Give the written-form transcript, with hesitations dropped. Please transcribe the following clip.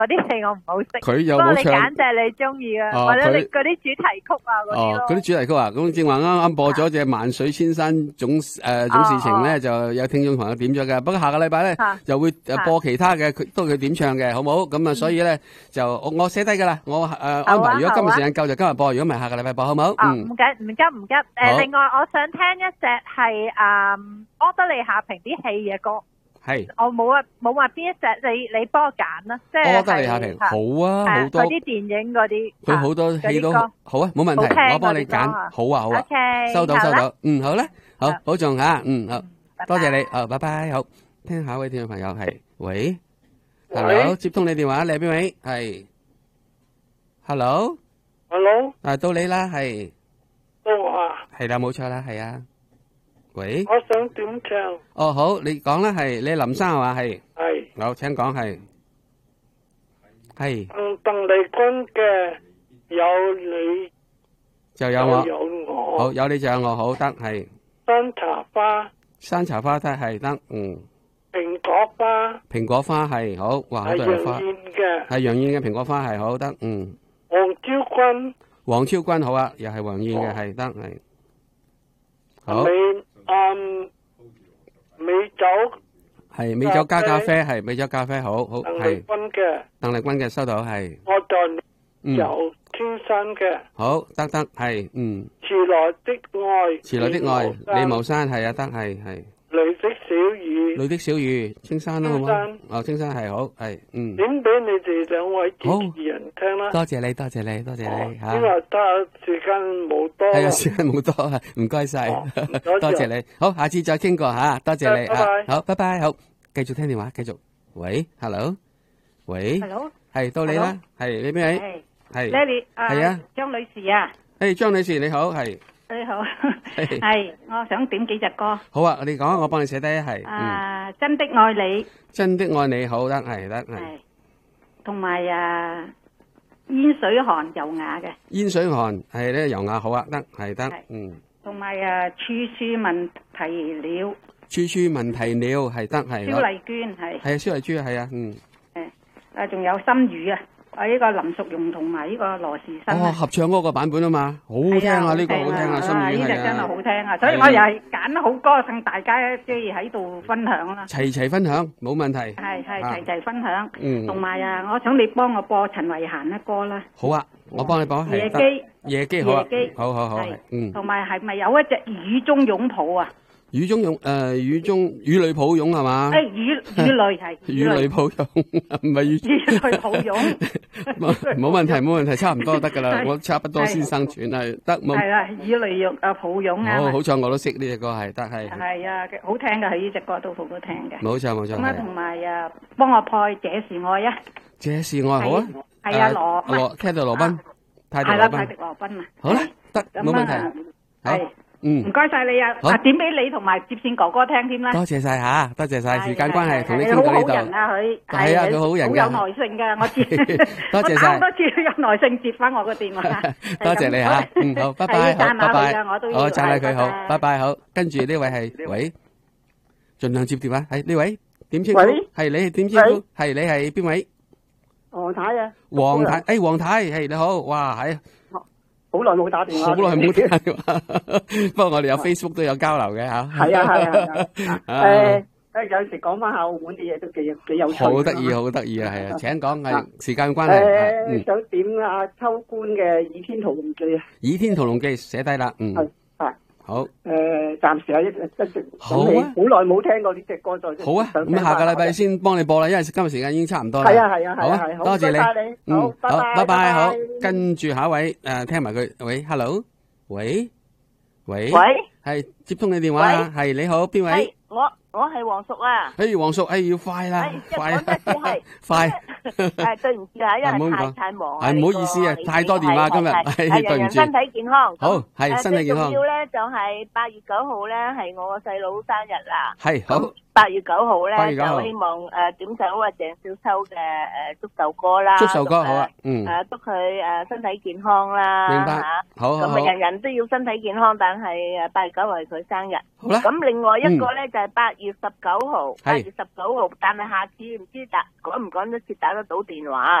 嗰啲戲我唔好識。 佢又不過你冇唱揀隻你中意嘅，或者你嗰啲主題曲啊嗰啲咯。 嗰啲主題曲啊，咁正話啱啱播咗隻《萬水千山總事情》咧，就有聽眾朋友點咗嘅。不過下個禮拜咧就會播其他嘅，都佢點唱嘅，好冇？咁啊，所以咧就我寫低噶啦，我安排。如果今日時間夠就今日播，如果唔係下個禮拜播，好冇？ 唔急。另外我想聽一隻係柯德莉夏萍啲戲嘅歌。係，我冇話邊一隻，你幫我揀啦，即係柯德莉夏萍好啊，好多嗰啲電影嗰啲，佢好多戲都好啊，冇問題，我幫你揀，好啊，好啊，收到，好啦，好保重吓，好，多謝你，拜拜，好，聽下一位聽眾朋友係，喂 ，hello， 接通你電話，你係邊位？係 ，hello， 到你啦，係， 到我啊， 係啦，冇錯啦，係啊。喂， 我想點唱？ 哦，好，你講啦，係你林生係嘛？係，好，請講係， 鄧麗君嘅有你就有我， 有我， 好，有你就有我，好得係。山茶花得係得，蘋果花係好，哇，好多人花，係楊燕嘅蘋果花係好得，黃超君好啊，又係黃燕嘅係得係，好。美酒加咖啡係美酒咖啡好好係鄧麗君嘅收到係我在有天山嘅好得係遲來的愛李茂山係啊得係淚的小雨青山啦好嘛哦青山係好係點俾你哋兩位主持人聽啦， 多謝你吓， 因為得時間冇多， 係啊時間冇多啊，唔該晒，多謝你，好下次再傾過吓，多謝你啊，好拜拜，好繼續聽電話，繼續，喂 ，hello， 喂 ，hello， 係到你啦，係你邊位？係 Lily， 係啊， 張女士啊， 張女士你好，係。 你好，係，我想點幾隻歌。 好啊，你講，我幫你寫低係。 真的愛你。 真的愛你好得係得係。 同埋煙水寒柔雅嘅。 煙水寒係咧柔雅好啊，得係得同埋處處聞啼鳥。 處處聞啼鳥係得係。 蕭麗娟係。 係啊，蕭麗娟係啊， 仲有心語啊。呢個林淑容同埋呢個羅時新合唱嗰個版本啊嘛，好聽啊呢個好聽啊，心語係啊， 呢隻真係好聽啊，所以我又係揀好歌，趁大家即係喺度分享啦， 齊分享冇問題， 係齊分享，同埋我想你幫我播陳慧嫻嘅歌啦， 好啊，我幫你播夜機好啊，好， 同埋係咪有一隻雨中擁抱啊？ 雨裏抱擁係嘛？ 雨裏係雨裏抱擁，唔係雨裏抱擁。 冇問題，差唔多得噶啦，我差不多先生存係得冇。 係啦，雨裏抱擁啊！ 好彩我都識呢隻歌係得係。 係啊，好聽嘅，佢呢隻歌都好好聽嘅。 冇錯。 咁啊，同埋幫我播《這是愛》啊！ 這是愛好啊！ 係啊， 聽到羅賓， 係啦，泰迪羅賓啊！ 好啦，得冇問題，好。 唔該晒你啊！點俾你同埋接線哥哥聽添啦。 多謝晒吓，多謝晒。時間關係，同你傾到呢度。 好人啊佢， 係啊，佢好人噶， 好有耐性噶。我接， 多謝晒。 我打多次都有耐性接翻我個電話。 多謝你吓，好，拜拜，好，拜拜。 我讚下佢好，拜拜，好。跟住呢位係喂，盡量接電話。係呢位點稱呼？係你係點稱呼？係你係邊位？ 黃太啊。 黃太，黃太，係你好，哇，係。 好耐冇打電話， 好耐冇打電話。不過我哋有 Facebook 都有交流嘅吓。 係啊。有時講翻下澳門啲嘢都幾有趣。 好得意啊，係啊，請講係時間關係。 想點啊？秋官嘅《倚天屠龍記》啊，《 倚天屠龍記》寫低啦，好。 暫時一直好啊，好耐冇聽過呢隻歌，再好啊。咁下個禮拜先幫你播啦，因為今日時間已經差唔多啦。 係啊，好， 多謝你。 好， 拜拜，好。跟住下一位聽埋佢，喂 ，hello， 喂，係接通你電話啊，係你好，邊位？ 我係黃淑啊！ 黃淑，要快啦，快！ 對唔住啊，因為太忙啊。 唔好意思啊，太多電話今日，對唔住。 身體健康。 好，係身體健康。 最重要咧就係8月9號咧係我個細佬生日啦。 係好。 8月9號咧就希望點首鄭少秋嘅祝壽歌啦。 祝壽歌好啊， 祝佢身體健康啦。 明白。好。 咁啊，人人都要身體健康，但係8月9號係佢生日。 好啦。 咁另外一個咧就係8 月19號，8月19號，但係下次唔知趕唔趕得切打得到電話。